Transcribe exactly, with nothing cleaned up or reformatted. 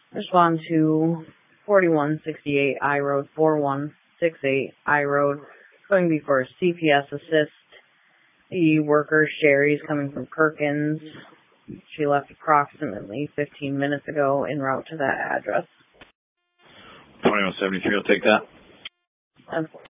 Respond to forty-one sixty-eight I Road, four one six eight I Road. It's going to be for a C P S assist. The worker, Sherry, is coming from Perkins. She left approximately fifteen minutes ago en route to that address. twenty-one seventy-three, I'll take that. Unfortunately.